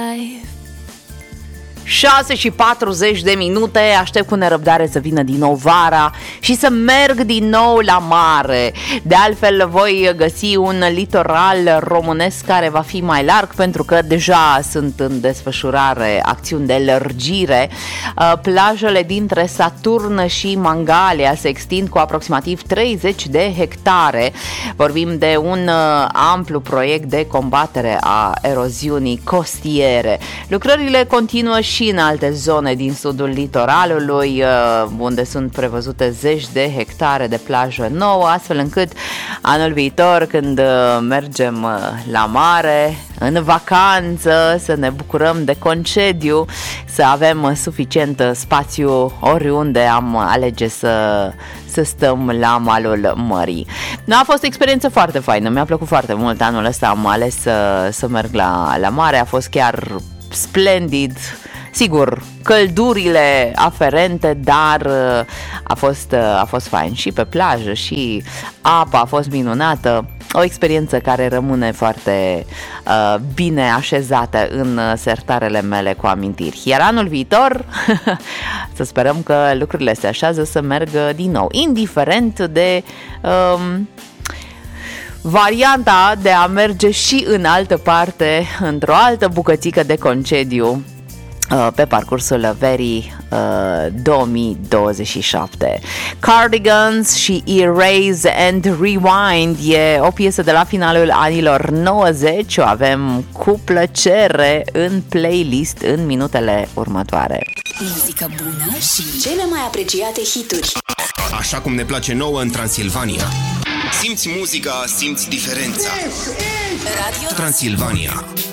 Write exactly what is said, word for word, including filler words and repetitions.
life. șase și patruzeci de minute, aștept cu nerăbdare să vină din nou vara și să merg din nou la mare. De altfel voi găsi un litoral românesc care va fi mai larg, pentru că deja sunt în desfășurare acțiuni de lărgire. Plajele dintre Saturn și Mangalia se extind cu aproximativ treizeci de hectare. Vorbim de un amplu proiect de combatere a eroziunii costiere. Lucrările continuă și în alte zone din sudul litoralului, unde sunt prevăzute zeci de hectare de plajă nouă, astfel încât anul viitor, când mergem la mare, în vacanță, să ne bucurăm de concediu, să avem suficient spațiu oriunde am alege să, să stăm la malul mării. A fost o experiență foarte faină, mi-a plăcut foarte mult anul ăsta, am ales să, să merg la, la mare, a fost chiar splendid. Sigur, căldurile aferente, dar a fost, a fost fain și pe plajă și apa a fost minunată. O experiență care rămâne foarte uh, bine așezată în sertarele mele cu amintiri. Iar anul viitor, să sperăm că lucrurile se așează să meargă din nou, indiferent de Um, varianta de a merge și în altă parte, într-o altă bucățică de concediu pe parcursul verii uh, două mii douăzeci și șapte. Cardigans și Erase and Rewind e o piesă de la finalul anilor nouăzeci, o avem cu plăcere în playlist în minutele următoare. Muzică bună și cele mai apreciate hituri. Așa cum ne place nouă în Transilvania. Simți muzica, simți diferența. Radio Transilvania.